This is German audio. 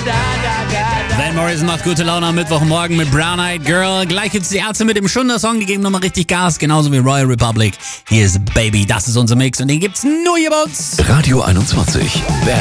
Van Morrison macht gute Laune am Mittwochmorgen mit Brown Eyed Girl. Gleich gibt's die Ärzte mit dem Schunder-Song, die geben nochmal richtig Gas, genauso wie Royal Republic. Hier ist Baby, das ist unser Mix und den gibt's nur hier bei uns. Radio 21.